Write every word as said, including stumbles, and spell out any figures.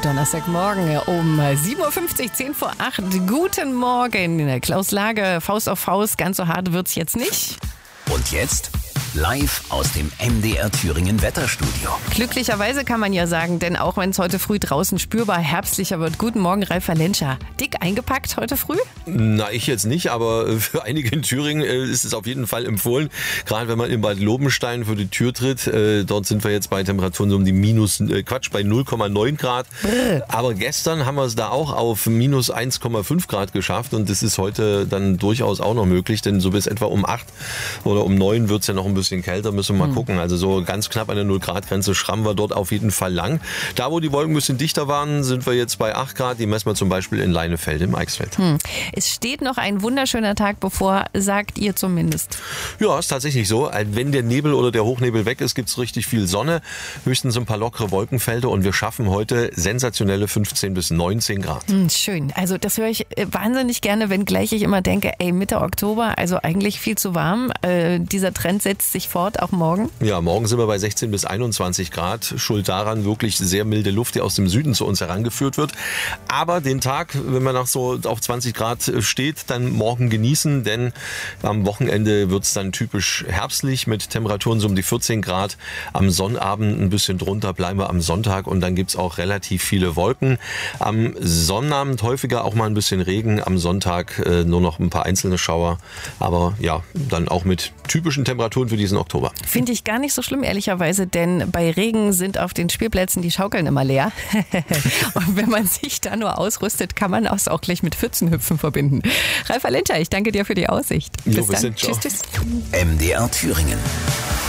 Donnerstagmorgen um sieben Uhr fünfzig, zehn vor acht. Guten Morgen. Klaus Lage, Faust auf Faust. Ganz so hart wird's jetzt nicht. Und jetzt live aus dem M D R Thüringen Wetterstudio. Glücklicherweise kann man ja sagen, denn auch wenn es heute früh draußen spürbar herbstlicher wird. Guten Morgen, Ralf Valenscha. Dick eingepackt heute früh? Na, ich jetzt nicht, aber für einige in Thüringen ist es auf jeden Fall empfohlen. Gerade wenn man in Bad Lobenstein vor die Tür tritt, äh, dort sind wir jetzt bei Temperaturen so um die minus, äh, Quatsch, bei null Komma neun Grad. Brr. Aber gestern haben wir es da auch auf minus eins Komma fünf Grad geschafft und das ist heute dann durchaus auch noch möglich, denn so bis etwa um acht oder um neun wird es ja noch ein bisschen kälter, müssen wir mal hm. gucken. Also so ganz knapp an der null Grad Grenze schrammen wir dort auf jeden Fall lang. Da, wo die Wolken ein bisschen dichter waren, sind wir jetzt bei acht Grad. Die messen wir zum Beispiel in Leinefelde im Eichsfeld. Hm. Es steht noch ein wunderschöner Tag bevor, sagt ihr zumindest. Ja, ist tatsächlich so. Wenn der Nebel oder der Hochnebel weg ist, gibt es richtig viel Sonne. Höchstens ein paar lockere Wolkenfelder und wir schaffen heute sensationelle fünfzehn bis neunzehn Grad. Hm, schön. Also das höre ich wahnsinnig gerne, wenngleich ich immer denke, ey, Mitte Oktober, also eigentlich viel zu warm. Äh, dieser Trend setzt sich fort, auch morgen? Ja, morgen sind wir bei sechzehn bis einundzwanzig Grad. Schuld daran wirklich sehr milde Luft, die aus dem Süden zu uns herangeführt wird. Aber den Tag, wenn man nach so auf zwanzig Grad steht, dann morgen genießen, denn am Wochenende wird es dann typisch herbstlich mit Temperaturen so um die vierzehn Grad. Am Sonnabend ein bisschen drunter, bleiben wir am Sonntag und dann gibt es auch relativ viele Wolken. Am Sonnabend häufiger auch mal ein bisschen Regen, am Sonntag äh, nur noch ein paar einzelne Schauer. Aber ja, dann auch mit typischen Temperaturen für diesen Oktober. Finde ich gar nicht so schlimm, ehrlicherweise, denn bei Regen sind auf den Spielplätzen die Schaukeln immer leer. Und wenn man sich da nur ausrüstet, kann man das auch gleich mit Pfützenhüpfen verbinden. Ralf Valenscha, ich danke dir für die Aussicht. Bis jo, dann. Tschüss, tschüss. M D R Thüringen.